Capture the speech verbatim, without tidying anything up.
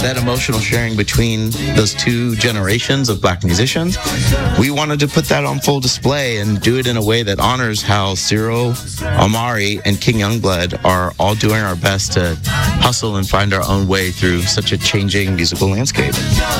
that emotional sharing between those two generations of black musicians. We wanted to put that on full display and do it in a way that honors how Cyril, Omari, and King Youngblood are all doing our best to hustle and find our own way through such a changing musical landscape.